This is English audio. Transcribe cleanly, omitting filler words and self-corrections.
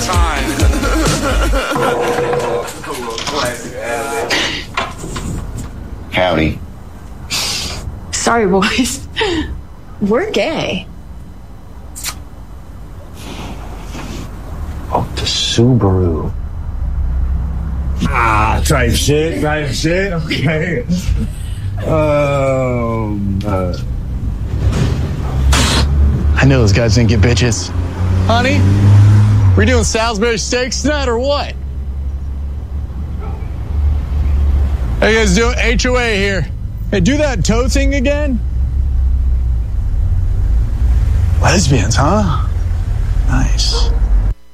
Howdy. Sorry, boys. We're gay. Oh, the Subaru. Type shit. Okay. I know those guys didn't get bitches. Honey, we doing Salisbury steaks tonight or what? How you guys doing? HOA here. Hey, do that toe thing again. Lesbians, huh? Nice.